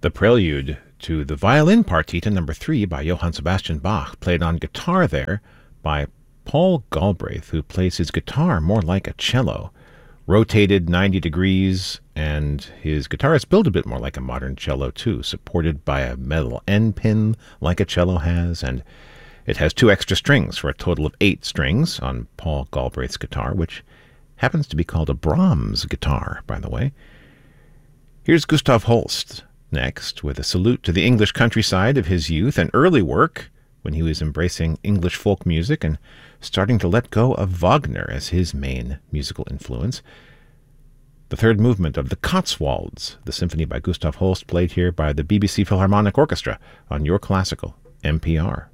The prelude to the Violin Partita No. 3 by Johann Sebastian Bach, played on guitar there by Paul Galbraith, who plays his guitar more like a cello, rotated 90 degrees, and his guitar is built a bit more like a modern cello too, supported by a metal end pin like a cello has, and it has 2 extra strings for a total of 8 strings on Paul Galbraith's guitar, which happens to be called a Brahms guitar, by the way. Here's Gustav Holst next, with a salute to the English countryside of his youth and early work when he was embracing English folk music and starting to let go of Wagner as his main musical influence. The third movement of the Cotswolds, the symphony by Gustav Holst, played here by the BBC Philharmonic Orchestra on Your Classical, NPR.